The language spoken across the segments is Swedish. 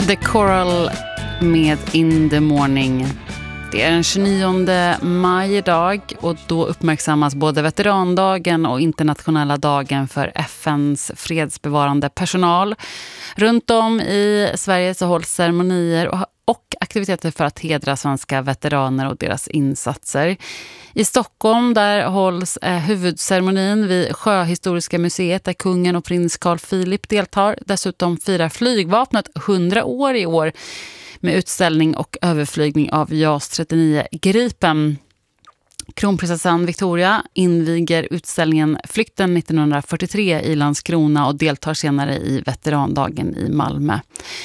The Coral med In the Morning. Det är den 29 maj idag och då uppmärksammas både veterandagen och internationella dagen för FNs fredsbevarande personal. Runt om i Sverige så hålls ceremonier och aktiviteter för att hedra svenska veteraner och deras insatser. I Stockholm där hålls huvudceremonin vid Sjöhistoriska museet där kungen och prins Carl Philip deltar. Dessutom firar flygvapnet 100 år i år med utställning och överflygning av JAS 39 Gripen. Kronprinsessan Victoria inviger utställningen Flykten 1943 i Landskrona och deltar senare i veterandagen i Malmö.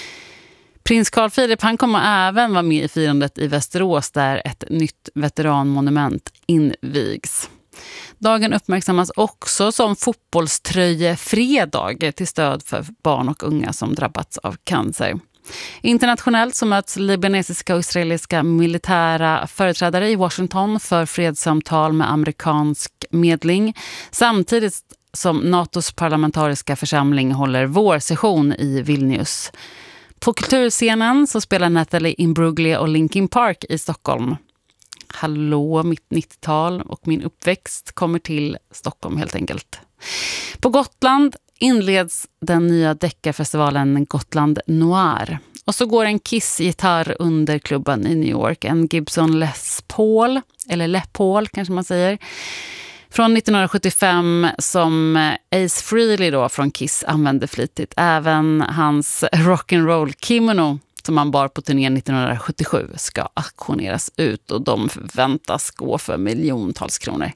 Prins Carl Philip han kommer även vara med i firandet i Västerås där ett nytt veteranmonument invigs. Dagen uppmärksammas också som fotbollströjefredag till stöd för barn och unga som drabbats av cancer. Internationellt så möts libanesiska och israeliska militära företrädare i Washington för fredssamtal med amerikansk medling samtidigt som NATOs parlamentariska församling håller vårsession i Vilnius. På kulturscenen så spelar Natalie Imbruglia och Linkin Park i Stockholm. Hallå, mitt 90-tal och min uppväxt kommer till Stockholm helt enkelt. På Gotland inleds den nya deckarfestivalen Gotland Noir. Och så går en Kiss-gitarr under klubben i New York. En Gibson Les Paul, eller Les Paul kanske man säger. Från 1975 som Ace Frehley då från Kiss använde flitigt. Även hans rock'n'roll kimono som han bar på turnén 1977 ska auktioneras ut och de förväntas gå för miljontals kronor.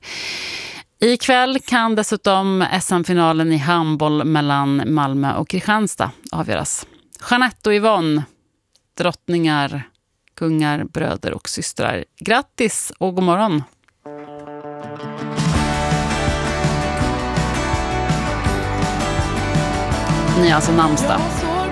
Ikväll kan dessutom SM-finalen i handboll mellan Malmö och Kristianstad avgöras. Jeanette och Yvonne, drottningar, kungar, bröder och systrar. Grattis och god morgon! Ni är alltså namnsdag.